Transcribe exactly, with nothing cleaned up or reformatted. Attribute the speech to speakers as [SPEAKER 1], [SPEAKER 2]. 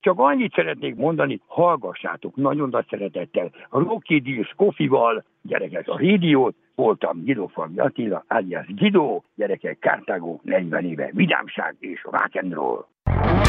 [SPEAKER 1] Csak annyit szeretnék mondani, hallgassátok nagyon nagy szeretettel a Rocky Deals Coffee-val, gyerekek, a rádiót, voltam Gidófalvi Attila, alias Gidó, gyerekek, Kártágó negyven éve, vidámság és rock and roll.